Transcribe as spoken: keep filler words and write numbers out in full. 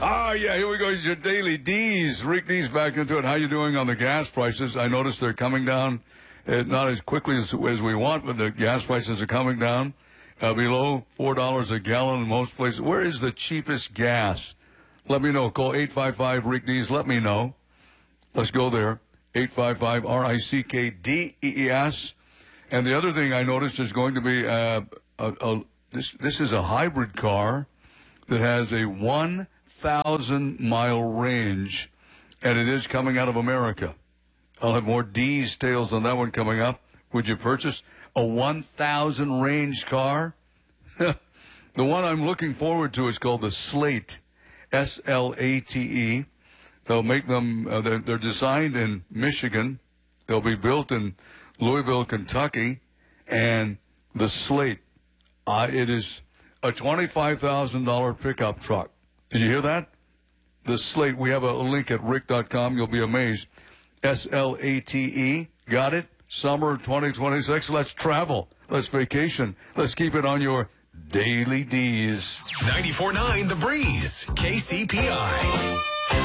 Ah, yeah, here we go. It's your Daily D's. Rick D's back into it. How you doing on the gas prices? I noticed they're coming down, uh, not as quickly as, as we want, but the gas prices are coming down uh, below four dollars a gallon in most places. Where is the cheapest gas? Let me know. Call eight five five, Rick D's. Let me know. Let's go there. eight five five, R I C K D E E S. And the other thing I noticed is going to be uh, a, a, this, this is a hybrid car that has a one thousand mile range, and it is coming out of America. I'll have more D's tales on that one coming up. Would you purchase a one thousand range car? The one I'm looking forward to is called the Slate, S L A T E. They'll make them, uh, they're, they're designed in Michigan. They'll be built in Louisville, Kentucky. And the Slate, uh, it is a twenty-five thousand dollars pickup truck. Did you hear that? The Slate, we have a link at rick dot com. You'll be amazed. S L A T E. Got it? Summer twenty twenty-six. Let's travel. Let's vacation. Let's keep it on your Daily D's. ninety-four point nine The Breeze. K C P I.